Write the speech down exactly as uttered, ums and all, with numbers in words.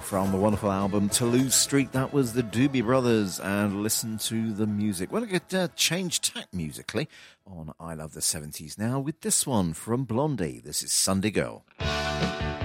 from the wonderful album Toulouse Street. That was the Doobie Brothers, and listen to the music. Well, I could uh, change tack musically on I Love the seventies now with this one from Blondie. This is Sunday Girl.